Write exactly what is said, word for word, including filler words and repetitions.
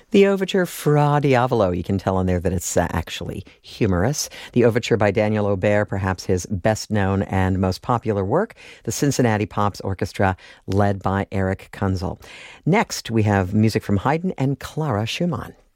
The overture Fra Diavolo, you can tell on there that it's uh, actually humorous. The overture by Daniel Aubert, perhaps his best known and most popular work, the Cincinnati Pops Orchestra, led by Eric Kunzel. Next, we have music from Haydn and Clara Schumann.